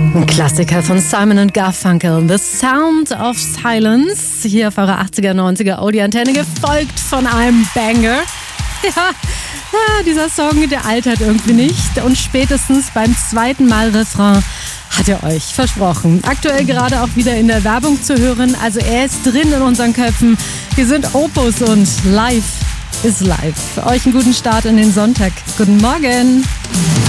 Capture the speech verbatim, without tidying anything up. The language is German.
Ein Klassiker von Simon and Garfunkel, The Sound of Silence, hier auf eurer achtziger, neunziger Audi-Antenne, gefolgt von einem Banger. Ja, ja, dieser Song, der altert irgendwie nicht und spätestens beim zweiten Mal Refrain hat er euch versprochen. Aktuell gerade auch wieder in der Werbung zu hören, also er ist drin in unseren Köpfen. Wir sind Opus und live ist live. Für euch einen guten Start in den Sonntag. Guten Morgen.